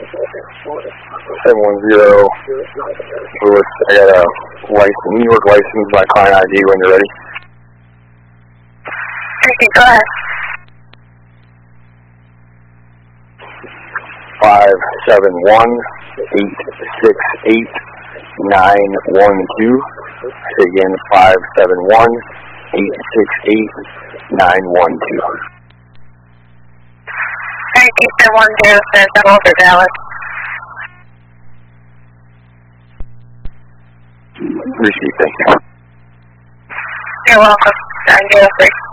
710 Lewis, I got a license, New York license, my client ID when you're ready. Okay, go ahead. 571-868-912. Say again, 571-868-912. Thank you, 710 says I'm over Dallas. Receive, thank you. You're welcome. 903.